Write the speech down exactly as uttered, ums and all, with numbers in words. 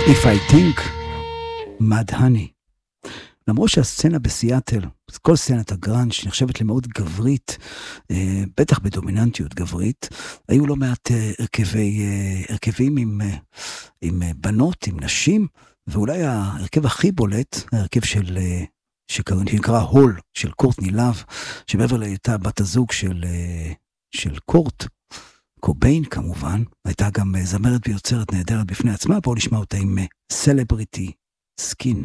If I think, Mad Honey. למרות שהסצנה בסיאטל, כל סצנת הגראנג' נחשבת למאוד גברית, בטח בדומיננטיות גברית, היו לא מעט הרכבי, הרכבים עם, עם בנות, עם נשים, ואולי ההרכב הכי בולט, ההרכב של, שנקרא הול, של קורטני לאב, שמעבר להיותה בת הזוג של, של קורט, קוביין כמובן, הייתה גם זמרת ויוצרת נהדרת בפני עצמה, בואו נשמע אותה עם סלבריטי סקין.